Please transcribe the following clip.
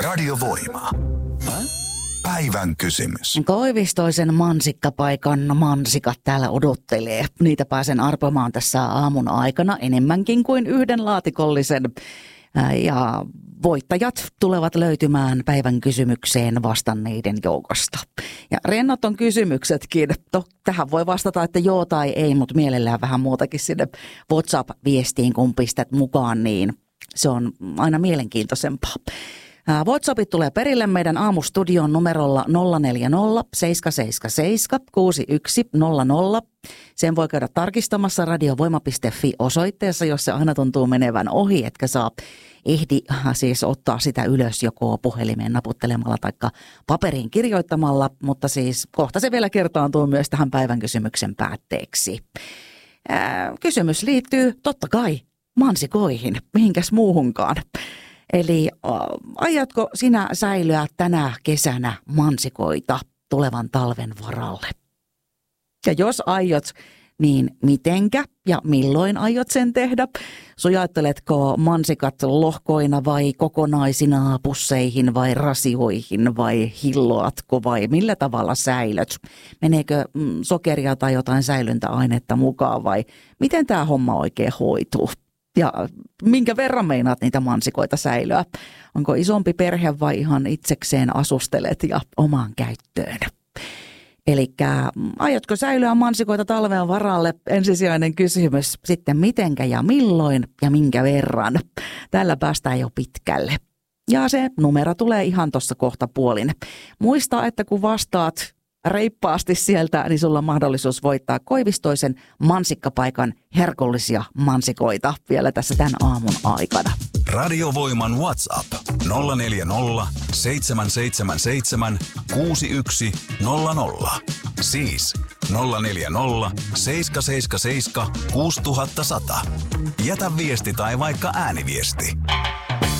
Radiovoima. Päivän kysymys. Koivistoisen mansikkapaikan mansikat täällä odottelee. Niitä pääsen arpomaan tässä aamun aikana enemmänkin kuin yhden laatikollisen. Ja voittajat tulevat löytymään päivän kysymykseen vastanneiden joukosta. Ja rennot on kysymyksetkin. Tähän voi vastata, että joo tai ei, mutta mielellään vähän muutakin sinne WhatsApp-viestiin, kun pistät mukaan, niin se on aina mielenkiintoisempaa. WhatsAppit tulee perille meidän aamustudion numerolla 040 777 6100. Sen voi käydä tarkistamassa radiovoima.fi osoitteessa, jos se aina tuntuu menevän ohi, etkä saa ehdi siis ottaa sitä ylös joko puhelimeen naputtelemalla tai paperiin kirjoittamalla, mutta siis kohta se vielä kertaantuu myös tähän päivän kysymyksen päätteeksi. Kysymys liittyy totta kai mansikoihin, mihinkäs muuhunkaan. Eli aiotko sinä säilyä tänä kesänä mansikoita tulevan talven varalle? Ja jos aiot, niin mitenkä ja milloin aiot sen tehdä? Sujaatteletko mansikat lohkoina vai kokonaisina pusseihin vai rasioihin vai hilloatko vai millä tavalla säilöt? Meneekö sokeria tai jotain säilyntäainetta mukaan vai miten tämä homma oikein hoituu? Ja minkä verran meinaat niitä mansikoita säilöä? Onko isompi perhe vai ihan itsekseen asustelet ja omaan käyttöön? Elikkä aiotko säilyä mansikoita talven varalle? Ensisijainen kysymys. Sitten mitenkä ja milloin ja minkä verran? Tällä päästään jo pitkälle. Ja se numero tulee ihan tuossa kohta puolin. Muista, että kun vastaat reippaasti sieltä, niin sulla on mahdollisuus voittaa Koivistoisen mansikkapaikan herkullisia mansikoita vielä tässä tämän aamun aikana. Radiovoiman WhatsApp 040 777 6100. Siis 040 777 6100. Jätä viesti tai vaikka ääniviesti.